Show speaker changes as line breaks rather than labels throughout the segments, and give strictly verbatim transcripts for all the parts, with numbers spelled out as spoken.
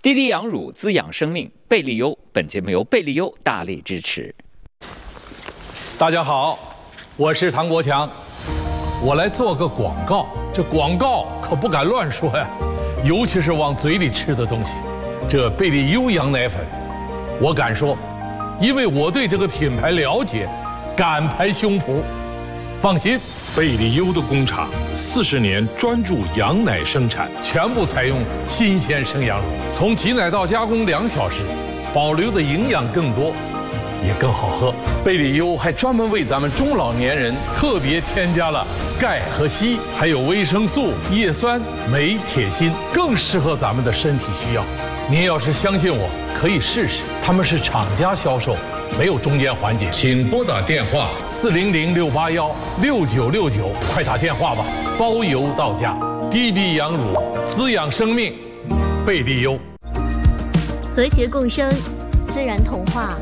滴滴羊乳滋养生命，贝利优。本节目由贝利优大力支持。
大家好，我是唐国强，我来做个广告。这广告可不敢乱说呀，尤其是往嘴里吃的东西。这贝利优羊奶粉，我敢说，因为我对这个品牌了解，敢拍胸脯。放心，
贝利优的工厂四十年专注羊奶生产，
全部采用新鲜生羊乳，从挤奶到加工两小时，保留的营养更多，也更好喝。贝利优还专门为咱们中老年人特别添加了钙和硒，还有维生素、叶酸、镁、铁、锌，更适合咱们的身体需要。您要是相信我，可以试试。他们是厂家销售，没有中间环节。
请拨打电话
四零零六八幺六九六九，快打电话吧，包邮到家。滴滴羊乳滋养生命，贝利优。
和谐共生，自然童话。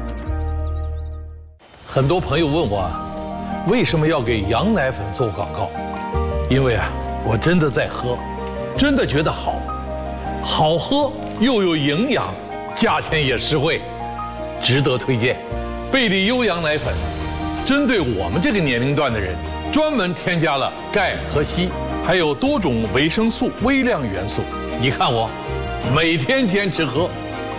很多朋友问我，为什么要给羊奶粉做广告？因为啊，我真的在喝，真的觉得好，好喝又有营养，价钱也实惠，值得推荐。贝利优羊奶粉，针对我们这个年龄段的人，专门添加了钙和硒，还有多种维生素、微量元素。你看我，每天坚持喝。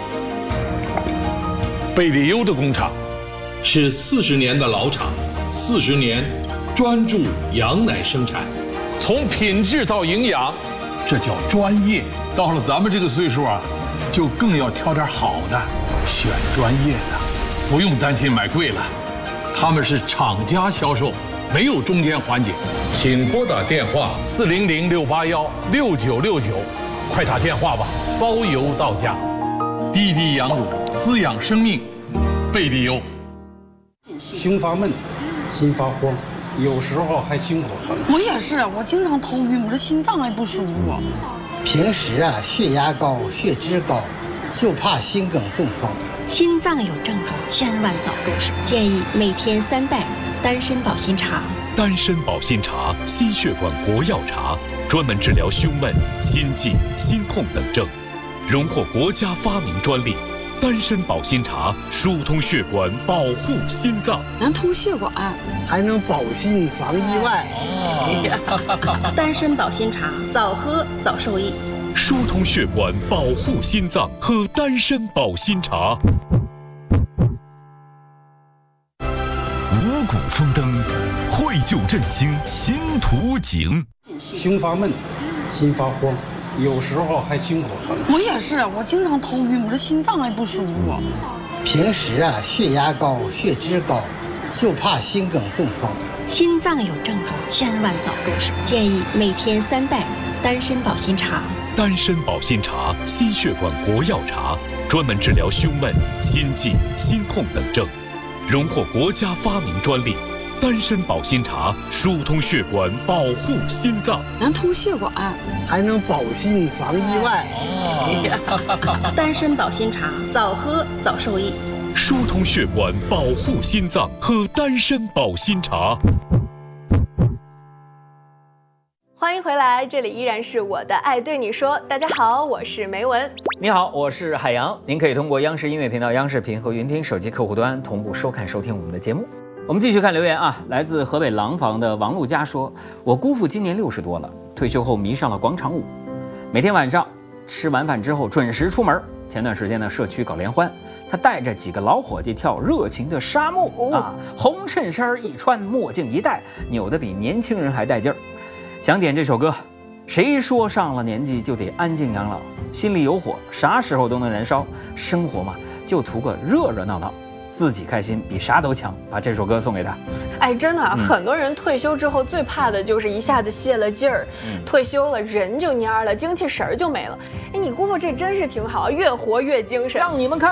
贝利优的工厂
是四十年的老厂，四十年专注羊奶生产，
从品质到营养，这叫专业。到了咱们这个岁数啊，就更要挑点好的，选专业的，不用担心买贵了。他们是厂家销售，没有中间环节。
请拨打电话
四零零六八幺六九六九，快打电话吧，包邮到家。滴滴羊乳滋养生命，贝利优。
胸发闷，心发慌，有时候还心口疼。
我也是，我经常头晕，我这心脏还不舒服。
平时啊，血压高，血脂高，就怕心梗中风。
心脏有症状，千万早重视。建议每天三袋丹参保心茶。
丹参保心茶，心血管活药茶，专门治疗胸闷、心悸、心痛等症，荣获国家发明专利。丹参保心茶疏通血管，保护心脏，
能通血管，
还能保心防意外。
哦、丹参保心茶，早喝早受益。
疏通血管，保护心脏，喝丹参保心茶。
五谷丰登，绘就振兴新图景。
胸发闷，心发慌，有时候还心口疼。
我也是，我经常头晕，我这心脏还不舒服。
平时啊，血压高，血脂高，就怕心梗中风。
心脏有症状，千万早重视。建议每天三袋丹参保心茶。
丹参保心茶，心血管活药茶，专门治疗胸闷、心悸、心痛等症，荣获国家发明专利。丹参保心茶疏通血管，保护心脏，
能通血管，
还能保心防意外。
哦、丹参保心茶，早喝早受益。
疏通血管，保护心脏，喝丹参保心茶。
欢迎回来，这里依然是我的爱对你说。大家好，我是梅文。
你好，我是海洋。您可以通过央视音乐频道、央视频和云听手机客户端同步收看收听我们的节目。我们继续看留言啊，来自河北廊坊的王路佳说：“我姑父今年六十多了，退休后迷上了广场舞，每天晚上吃完饭之后准时出门。前段时间呢，社区搞联欢，他带着几个老伙计跳热情的沙漠啊，红衬衫一穿，墨镜一戴，扭得比年轻人还带劲儿。想点这首歌，谁说上了年纪就得安静养老？心里有火，啥时候都能燃烧。生活嘛，就图个热热闹闹。”自己开心比啥都强，把这首歌送给他。
哎，真的啊，嗯、很多人退休之后最怕的就是一下子泄了劲儿，嗯、退休了人就蔫了，精气神儿就没了。哎，你姑父这真是挺好，越活越精神，
让你们看。